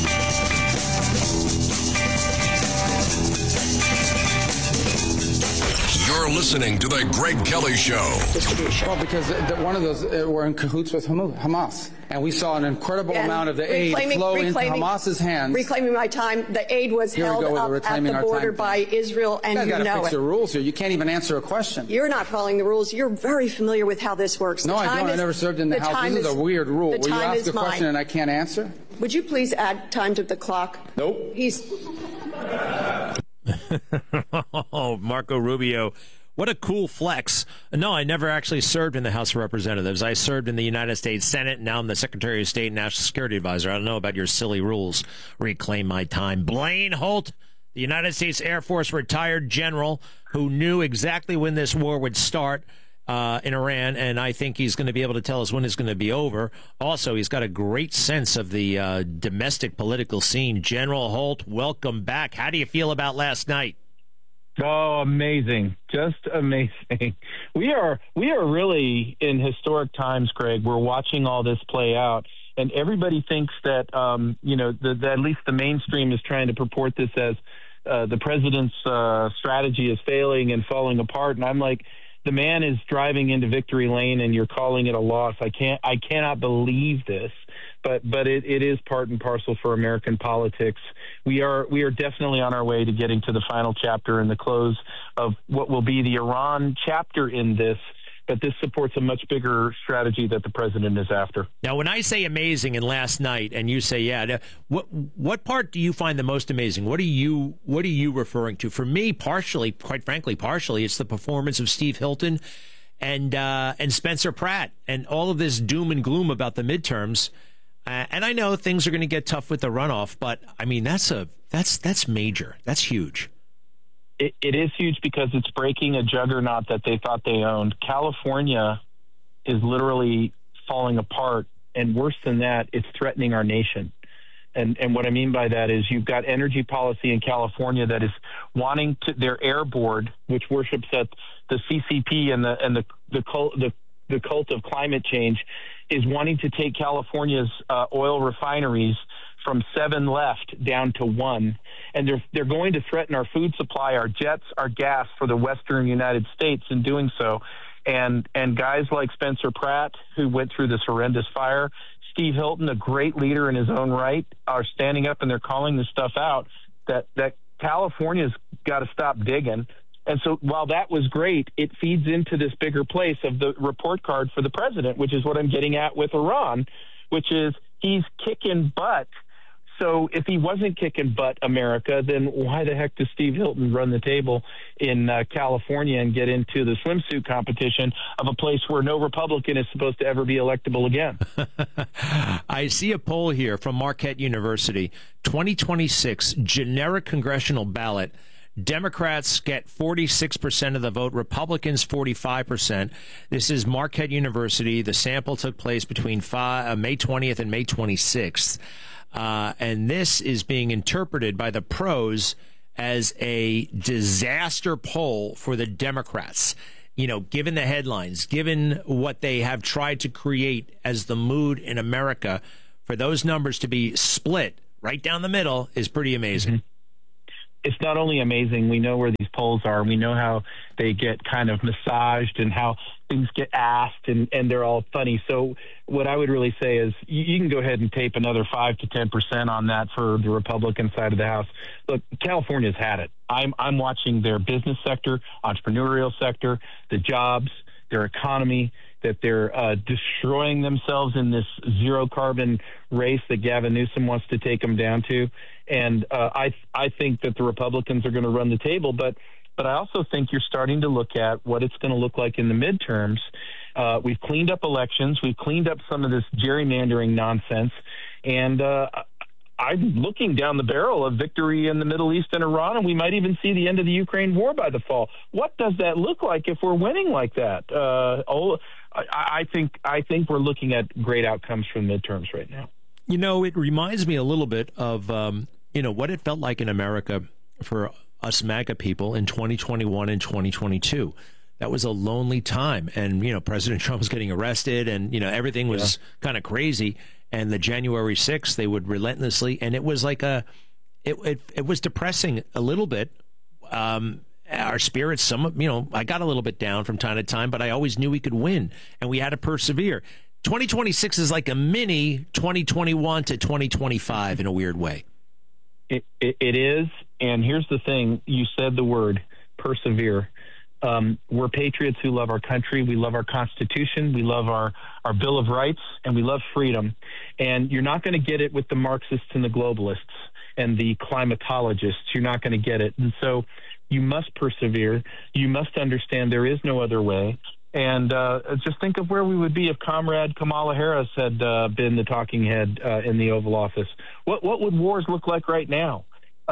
You're listening to The Greg Kelly Show. Well, because one of those were in cahoots with Hamas. And we saw an incredible amount of the aid flow into Hamas's hands. Reclaiming my time, the aid was held up at the border by Israel, and you know it. You got to fix your rules here. You can't even answer a question. You're not following the rules. You're very familiar with how this works. No, I don't. I never served in the House. This is a weird rule. Where you ask a question and I can't answer? Would you please add time to the clock? Nope. Oh, Marco Rubio. What a cool flex. No, I never actually served in the House of Representatives. I served in the United States Senate. Now I'm the Secretary of State and National Security Advisor. I don't know about your silly rules. Reclaim my time. Blaine Holt, the United States Air Force retired general who knew exactly when this war would start in Iran, and I think he's going to be able to tell us when it's going to be over. Also, he's got a great sense of the domestic political scene. General Holt, welcome back. How do you feel about last night? Oh, amazing. Just amazing. We are really in historic times, Greg. We're watching all this play out, and everybody thinks that, at least the mainstream is trying to purport this as the president's strategy is failing and falling apart. And I'm like, the man is driving into victory lane and you're calling it a loss. I cannot believe this. But it is part and parcel for American politics. We are definitely on our way to getting to the final chapter and the close of what will be the Iran chapter in this. But this supports a much bigger strategy that the president is after. Now, when I say amazing and last night, and you say, yeah, what part do you find the most amazing? What are you referring to? For me, quite frankly, it's the performance of Steve Hilton and Spencer Pratt and all of this doom and gloom about the midterms. And I know things are going to get tough with the runoff, but I mean that's major. That's huge. It is huge because it's breaking a juggernaut that they thought they owned. California is literally falling apart, and worse than that, it's threatening our nation. And what I mean by that is you've got energy policy in California that is wanting to, their air board, which worships at the CCP and the cult of climate change, is wanting to take California's oil refineries from 7 left down to 1. And they're going to threaten our food supply, our jets, our gas for the western United States in doing so. And guys like Spencer Pratt, who went through this horrendous fire, Steve Hilton, a great leader in his own right, are standing up and they're calling this stuff out, that California's got to stop digging. And so while that was great, it feeds into this bigger place of the report card for the president, which is what I'm getting at with Iran, which is he's kicking butt. So if he wasn't kicking butt, America, then why the heck does Steve Hilton run the table in California and get into the swimsuit competition of a place where no Republican is supposed to ever be electable again? I see a poll here from Marquette University, 2026 generic congressional ballot. Democrats get 46% of the vote, Republicans 45%. This is Marquette University. The sample took place between May 20th and May 26th. And this is being interpreted by the pros as a disaster poll for the Democrats. You know, given the headlines, given what they have tried to create as the mood in America, for those numbers to be split right down the middle is pretty amazing. it's not only amazing, we know where these polls are. We know how they get kind of massaged and how things get asked, and they're all funny. So what I would really say is you can go ahead and tape another 5 to 10% on that for the Republican side of the House. Look, California's had it. I'm watching their business sector, entrepreneurial sector, the jobs, their economy, that they're destroying themselves in this zero carbon race that Gavin Newsom wants to take them down to. And I think that the Republicans are going to run the table, but I also think you're starting to look at what it's going to look like in the midterms. We've cleaned up elections. We've cleaned up some of this gerrymandering nonsense. And I'm looking down the barrel of victory in the Middle East and Iran, and we might even see the end of the Ukraine war by the fall. What does that look like if we're winning like that? I think we're looking at great outcomes from midterms right now. You know, it reminds me a little bit of, what it felt like in America for us MAGA people in 2021 and 2022. That was a lonely time. And, President Trump was getting arrested and, everything was kind of crazy. And the January 6th, they would relentlessly. And it was like it was depressing a little bit. Our spirits, I got a little bit down from time to time, but I always knew we could win and we had to persevere. 2026 is like a mini 2021 to 2025 in a weird way. It is. And here's the thing. You said the word persevere. We're patriots who love our country. We love our Constitution. We love our Bill of Rights, and we love freedom. And you're not going to get it with the Marxists and the globalists and the climatologists. You're not going to get it. And so you must persevere. You must understand there is no other way. And just think of where we would be if Comrade Kamala Harris had been the talking head in the Oval Office. What would wars look like right now?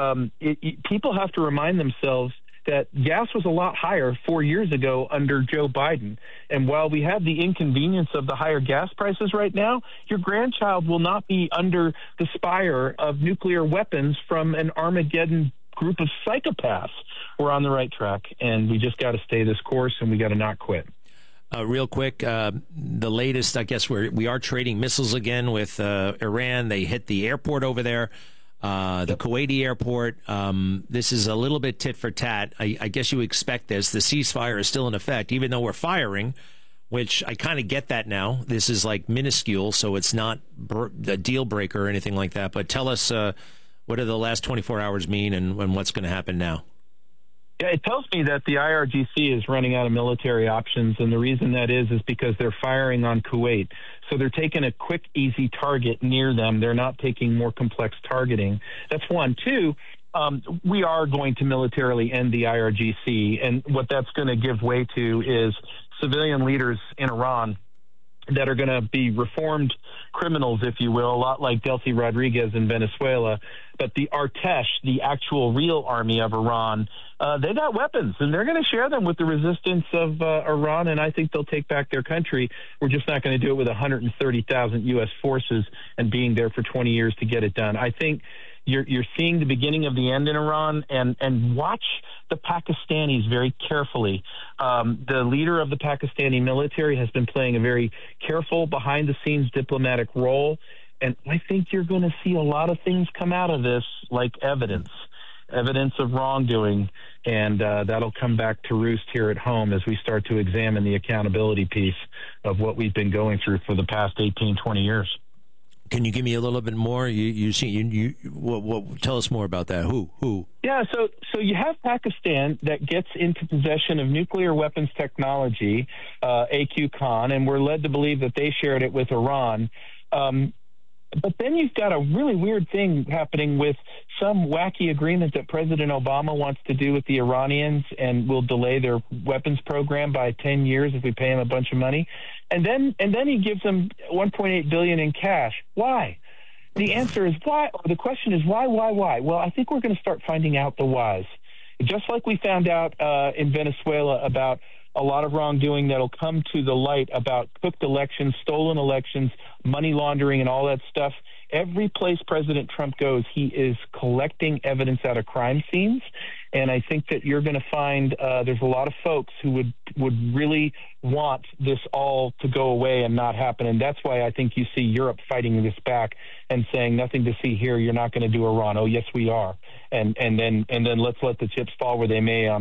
People have to remind themselves that gas was a lot higher 4 years ago under Joe Biden. And while we have the inconvenience of the higher gas prices right now, your grandchild will not be under the spire of nuclear weapons from an Armageddon group of psychopaths. We're on the right track, and we just got to stay this course, and we got to not quit. Real quick, the latest, I guess we are trading missiles again with Iran. They hit the airport over there. The Kuwaiti airport. This is a little bit tit for tat. I guess you expect this. The ceasefire is still in effect, even though we're firing, which I kind of get that now. This is like minuscule, so it's not a deal breaker or anything like that. But tell us, what do the last 24 hours mean and what's going to happen now? Yeah, it tells me that the IRGC is running out of military options, and the reason that is because they're firing on Kuwait. So they're taking a quick, easy target near them. They're not taking more complex targeting. That's one. Two, we are going to militarily end the IRGC, and what that's going to give way to is civilian leaders in Iran that are going to be reformed criminals, if you will, a lot like Delcy Rodriguez in Venezuela. But the Artesh, the actual real army of Iran, they got weapons, and they're going to share them with the resistance of Iran, and I think they'll take back their country. We're just not going to do it with 130,000 U.S. forces and being there for 20 years to get it done. I think you're seeing the beginning of the end in Iran, and watch the Pakistanis very carefully. The leader of the Pakistani military has been playing a very careful, behind-the-scenes diplomatic role, and I think you're going to see a lot of things come out of this, like evidence of wrongdoing, and that'll come back to roost here at home as we start to examine the accountability piece of what we've been going through for the past 18, 20 years. Can you give me a little bit more? Tell us more about that. Who? Yeah, so you have Pakistan that gets into possession of nuclear weapons technology, AQ Khan, and we're led to believe that they shared it with Iran. But then you've got a really weird thing happening with some wacky agreement that President Obama wants to do with the Iranians and will delay their weapons program by 10 years if we pay him a bunch of money. And then he gives them $1.8 billion in cash. Why? The answer is why. The question is why? Well, I think we're going to start finding out the whys. Just like we found out in Venezuela about a lot of wrongdoing that'll come to the light about cooked elections, stolen elections, money laundering, and all that stuff. Every place President Trump goes, he is collecting evidence out of crime scenes, And I think that you're going to find there's a lot of folks who would really want this all to go away and not happen. And that's why I think you see Europe fighting this back and saying nothing to see here. You're not going to do Iran. Oh, yes, we are. And then let's let the chips fall where they may on